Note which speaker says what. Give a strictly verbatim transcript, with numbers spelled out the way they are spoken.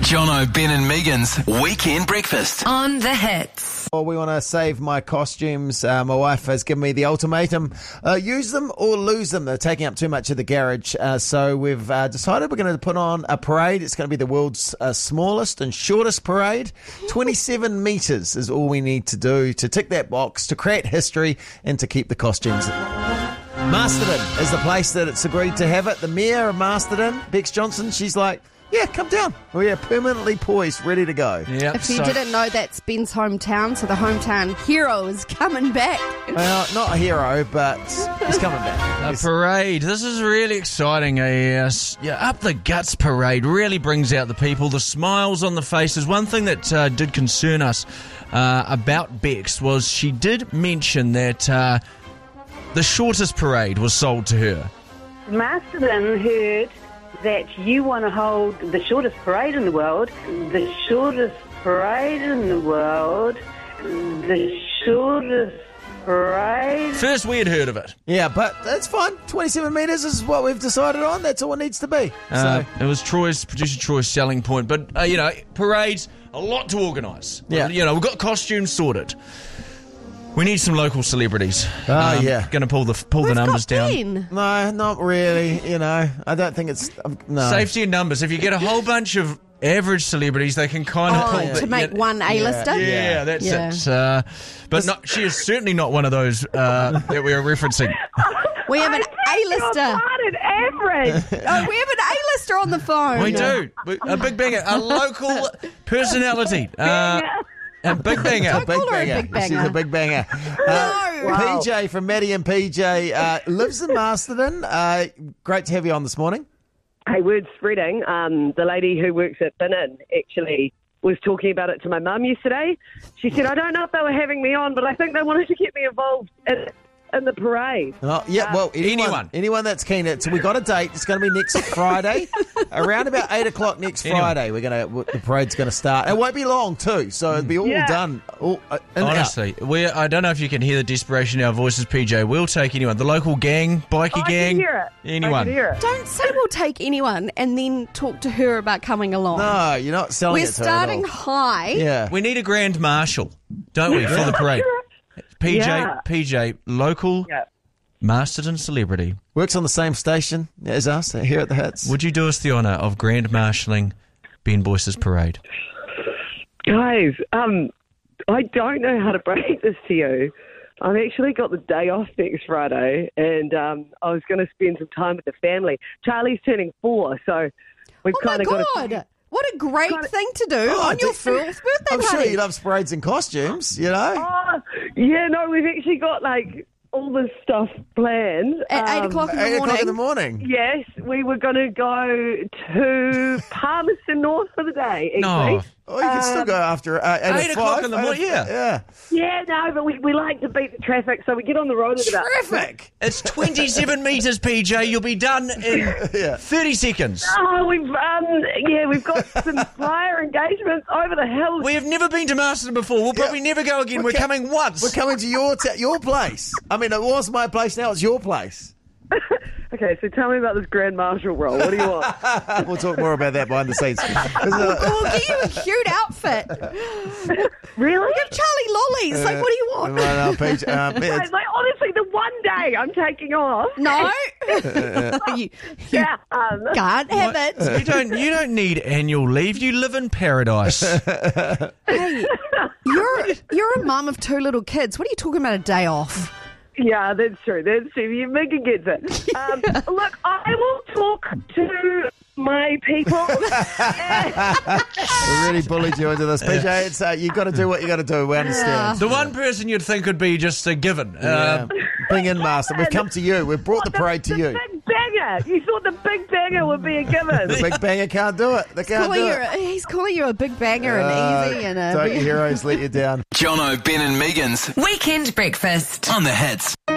Speaker 1: Jono, Ben and Megan's Weekend Breakfast.
Speaker 2: On the Hits.
Speaker 3: Well, we want to save my costumes. Uh, my wife has given me the ultimatum. Uh, use them or lose them. They're taking up too much of the garage. Uh, so we've uh, decided we're going to put on a parade. It's going to be the world's uh, smallest and shortest parade. twenty-seven metres is all we need to do to tick that box, to create history and to keep the costumes. Masterton is the place that it's agreed to have it. The Mayor of Masterton, Bex Johnson, she's like, yeah, come down. We are permanently poised, ready to go.
Speaker 4: Yep,
Speaker 5: If you
Speaker 4: so-
Speaker 5: didn't know, that's Ben's hometown, so the hometown hero is coming back.
Speaker 3: Well, not a hero, but he's coming back.
Speaker 4: A
Speaker 3: He's-
Speaker 4: parade. This is really exciting. A uh, s- yeah, up the guts parade really brings out the people, the smiles on the faces. One thing that uh, did concern us uh, about Bex was she did mention that uh, the shortest parade was sold to her.
Speaker 6: Masterton heard that you want to hold the shortest parade in the world, the shortest parade in the world, the shortest parade.
Speaker 4: First we had heard of it.
Speaker 3: Yeah, but that's fine. twenty-seven metres is what we've decided on. That's all it needs to be.
Speaker 4: Uh,
Speaker 3: so,
Speaker 4: it was Troy's, producer Troy's selling point. But, uh, you know, parades, a lot to organise.
Speaker 3: Yeah.
Speaker 4: You know, we've got costumes sorted. We need some local celebrities.
Speaker 3: Oh, yeah.
Speaker 4: Going to pull the pull
Speaker 5: We've
Speaker 4: the numbers
Speaker 5: got
Speaker 4: down.
Speaker 5: Ben.
Speaker 3: no, not really. You know, I don't think it's... Um, no.
Speaker 4: Safety in numbers. If you get a whole bunch of average celebrities, they can kind of
Speaker 5: Oh,
Speaker 4: pull
Speaker 5: to
Speaker 4: the,
Speaker 5: make
Speaker 4: yeah,
Speaker 5: one A-lister?
Speaker 4: Yeah, that's
Speaker 5: Yeah.
Speaker 4: it. Uh, but not, she is certainly not one of those uh, that we are referencing.
Speaker 5: We have an A-lister.
Speaker 6: An average.
Speaker 5: Oh, we have an A-lister on the phone.
Speaker 4: We do. We, a big banger, a local personality. Uh, a big banger.
Speaker 5: Don't call her a big
Speaker 3: She's
Speaker 5: banger.
Speaker 3: a big banger. Uh,
Speaker 5: No.
Speaker 3: P J from Maddie and P J uh, lives in Masterton. Uh, great to have you on this morning.
Speaker 6: Hey, word spreading. Um, the lady who works at Binnin actually was talking about it to my mum yesterday. She said, I don't know if they were having me on, but I think they wanted to get me involved in, in the parade.
Speaker 3: Oh, yeah, well, anyone,
Speaker 4: anyone.
Speaker 3: anyone that's keen. So we got a date. It's going to be next Friday, around about eight o'clock next
Speaker 4: Anyone.
Speaker 3: Friday. We're going to the parade's going to start. It won't be long too, so it'll be all
Speaker 6: Yeah.
Speaker 3: done. All, uh, in and out.
Speaker 4: Honestly, we I don't know if you can hear the desperation in our voices, P J. We'll take anyone. The local gang, bikie
Speaker 6: I
Speaker 4: gang,
Speaker 6: can hear it.
Speaker 4: anyone.
Speaker 6: I can hear it.
Speaker 5: Don't say we'll take anyone and then talk to her about coming along.
Speaker 3: No, you're not selling
Speaker 5: We're
Speaker 3: it to her at
Speaker 5: starting
Speaker 3: all.
Speaker 5: high.
Speaker 3: Yeah.
Speaker 4: We need a grand marshal, don't we, for the parade? P J,
Speaker 6: Yeah.
Speaker 4: P J, local
Speaker 6: Yeah.
Speaker 4: Masterton celebrity.
Speaker 3: Works on the same station as us here at the Hits.
Speaker 4: Would you do us the honour of grand marshalling Ben Boyce's parade?
Speaker 6: Guys, um, I don't know how to break this to you. I've actually got the day off next Friday, and um, I was going to spend some time with the family. Charlie's turning four, so we've
Speaker 5: Oh my
Speaker 6: kind of got
Speaker 5: God.
Speaker 6: to...
Speaker 5: What a great
Speaker 6: Gotta-
Speaker 5: thing to do
Speaker 3: Oh,
Speaker 5: on your
Speaker 3: d-
Speaker 5: fourth birthday
Speaker 3: I'm
Speaker 5: party.
Speaker 3: sure he loves parades and costumes, you know?
Speaker 6: Oh, yeah, no, we've actually got, like, all this stuff planned.
Speaker 5: At eight
Speaker 6: Um,
Speaker 5: o'clock in the
Speaker 3: Eight
Speaker 5: morning.
Speaker 3: o'clock in the morning.
Speaker 6: Yes, we were going to go to Palmerston North for the day, actually.
Speaker 4: No.
Speaker 3: Oh, you can still go after uh, eight,
Speaker 4: Eight
Speaker 3: at
Speaker 4: o'clock
Speaker 3: five,
Speaker 4: in the
Speaker 3: eight
Speaker 4: morning,
Speaker 3: at-
Speaker 4: yeah.
Speaker 3: Yeah.
Speaker 6: Yeah, no, but we, we like to beat the traffic, so we get on the road at about...
Speaker 3: Traffic.
Speaker 4: It's twenty-seven metres, P J. You'll be done in
Speaker 3: Yeah.
Speaker 4: thirty seconds.
Speaker 6: Oh, we've, um, yeah, we've got some flyer engagements over the hills.
Speaker 4: We have never been to Masterton before. We'll probably never go again. We're,
Speaker 3: ca-
Speaker 4: coming once.
Speaker 3: We're coming to your ta- your place. I mean, it was my place, now it's your place.
Speaker 6: Okay, so tell me about this Grand Marshal role. What do you want?
Speaker 3: We'll talk more about that behind the scenes. 'Cause, uh,
Speaker 5: We'll get you a cute outfit.
Speaker 6: Really?
Speaker 5: Give Charlie lollies. Like, what do you want?
Speaker 3: right now, Paige, uh, it's-
Speaker 6: Like, like, honestly, the one day I'm taking off.
Speaker 5: No. you you
Speaker 6: Yeah. Um,
Speaker 5: can't have it.
Speaker 4: You don't. You don't need annual leave. You live in paradise.
Speaker 5: Hey, you're, you're a mum of two little kids. What are you talking about a day off?
Speaker 6: yeah, that's true. That's true. You Megan gets it. Um, look, I will talk to my people.
Speaker 3: we really bullied you into this. P J, it's, uh, you've got to do what you got to do. We understand.
Speaker 4: The one person you'd think would be just a given.
Speaker 3: Yeah.
Speaker 4: Uh,
Speaker 3: Bring in, Master. We've come to you. We've brought the parade to
Speaker 6: the
Speaker 3: you.
Speaker 6: big banger. You thought the big banger would be a given.
Speaker 3: The big banger can't do it. They can't
Speaker 5: Calling
Speaker 3: do
Speaker 5: you,
Speaker 3: it.
Speaker 5: he's calling you a big banger and
Speaker 3: Uh,
Speaker 5: easy and a
Speaker 3: Don't
Speaker 5: big...
Speaker 3: your heroes let you down.
Speaker 1: Jono, Ben and Megan's
Speaker 2: Weekend Breakfast.
Speaker 1: On the Hits.